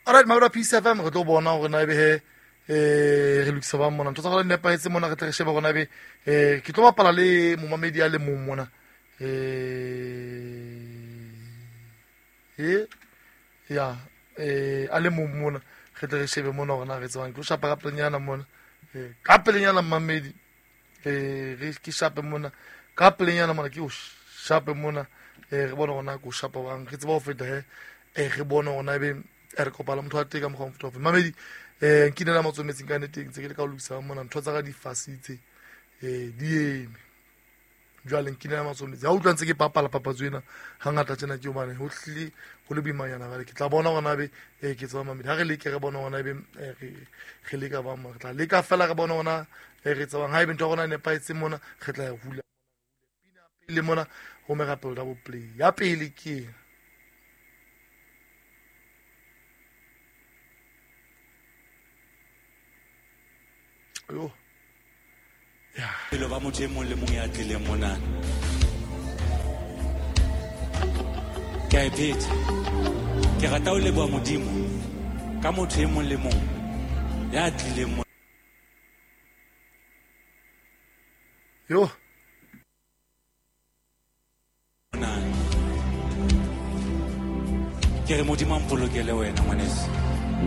Alright, Maura Peace FM re tlo bona gore na be re lokisa ba mona ntse go nepa etse mona re tle re shebe gona be ke tlo bapala le momamedi a le mong mona ya a le mong mona re tle re shebe mona gona re tswang ke shapa ka pelenyana mona ka pelenyana mamedi re ke shape mona ka pelenyana mona ke o shape mona re bona gona go shapa bang re tseba go feta re bona gona be re kopala motho a teka mo go mfutwa mamedi ke nna matsometseng ka neteng tse ke le ka lokisa mona ntho tsa ga di fasitse di eme jwale ke nna matsometse ha utlwa ntse ke papala papatswena hangata tsena ke o bane ho hlile go le boimanyana gale ke tla bona gona be ke tswa mamedi ha re le ke re bona gona be re le ka ba mo re tla le ka fela re bona gona re tswang ha e bentwa gona ne paetse mona re tla hula pina pele mona ho me gape double play ya pele ke yo ya pelo ba motho e mong le mong ya tlileng mona ke a iphetha ke rata o leboha modimo ka motho e mong le mong ya tlileng mona yo ke re modimo a mpolokele wena ngwanese